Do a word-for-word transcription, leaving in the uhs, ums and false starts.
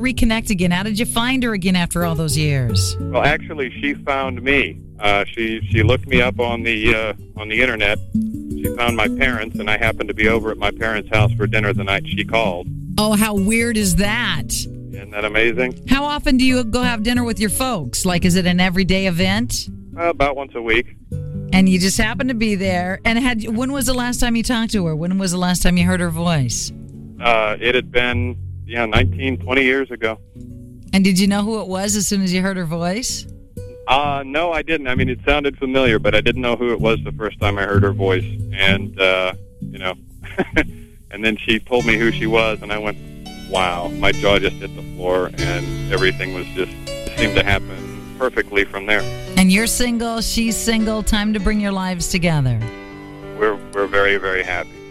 reconnect again? How did you find her again after all those years? Well, actually, she found me. Uh, she she looked me up on the uh, on the internet. She found my parents, and I happened to be over at my parents' house for dinner the night she called. Oh, how weird is that? Isn't that amazing? How often do you go have dinner with your folks? Like, is it an everyday event? Uh, about once a week. And you just happened to be there. And had when was the last time you talked to her? When was the last time you heard her voice? Uh, it had been, yeah, nineteen, twenty years ago. And did you know who it was as soon as you heard her voice? Uh, no, I didn't. I mean, it sounded familiar, but I didn't know who it was the first time I heard her voice. And, uh, you know, and then she told me who she was, and I went, wow. My jaw just hit the floor, and everything was just, seemed to happen perfectly from there. And you're single, she's single, time to bring your lives together. We're, we're very, very happy.